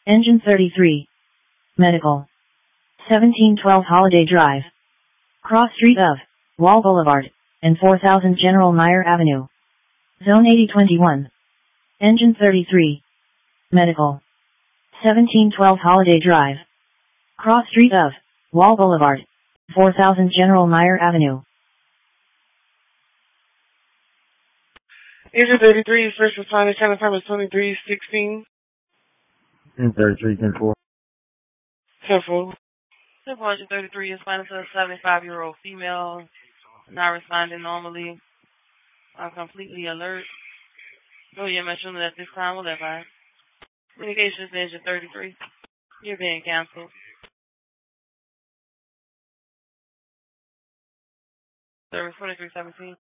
Engine 33. Medical. 1712 Holiday Drive. Cross Street of Wall Boulevard and 4000 General Meyer Avenue. Zone 8021. Engine 33. Medical. 1712 Holiday Drive. Cross Street of Wall Boulevard, 4000 General Meyer Avenue. Engine 33, first responder, channel time is 2316. Engine 33, 10-4. 10-4. 10-4, 33 is final to a 75-year-old female, not responding normally, completely alert. No EMS unit at this time will advise. Communications to Engine 33. You're being canceled. Service 2317.